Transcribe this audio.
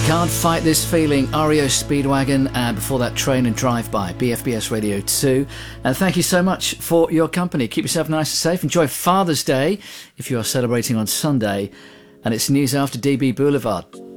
Can't Fight This Feeling, REO Speedwagon, and before that Train and Drive By, BFBS Radio 2. And thank you so much for your company. Keep yourself nice and safe. Enjoy Father's Day if you are celebrating on Sunday. And it's news after DB Boulevard.